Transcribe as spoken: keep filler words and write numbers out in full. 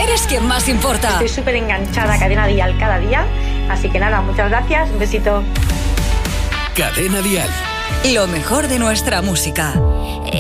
eres quien más importa. Estoy súper enganchada a Cadena Dial cada día. Así que nada, muchas gracias. Un besito. Cadena Dial. Lo mejor de nuestra música.